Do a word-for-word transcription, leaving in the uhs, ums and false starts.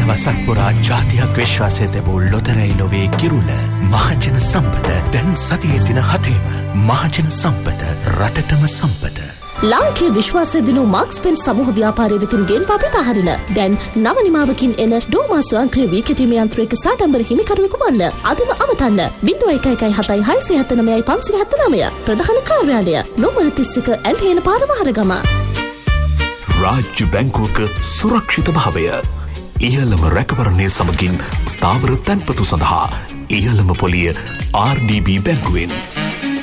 දවසක් පුරා ජාතියක් විශ්වාසය තිබූ ලොතරැයි ලොවේ කිරුළ මහජන සම්පත දැන් සතියේ දින හතේම මහජන සම්පත රටටම සම්පත. ලාංකීය විශ්වාසය දිනු මාක්ස් පෙන් සමූහ ව්‍යාපාරය වෙතින් ගෙන් පපිත හරින දැන් නව නිමාවකින් එන ඩෝමා ස්වයංක්‍රීය වී කෙටීම යන්ත්‍රයක සාඩම්බර හිමිකරුවෙකු වන්න. අදම අමතන්න ලින්දෝ එක එකයි හතයි හයසිය හත නවයයි පන්සිය හත නවය ප්‍රධාන කාර්යාලය නොමර තිස් එක ඇල්හේන පාර වහරගම. රාජ්‍ය බැංකුවක සුරක්ෂිත භාවය ඉහළම රැකවරණය සමගින් ස්ථාවර තැන්පතු සඳහා ඉහළම පොලිය ආර් ඩී බී බැංකුවෙන්.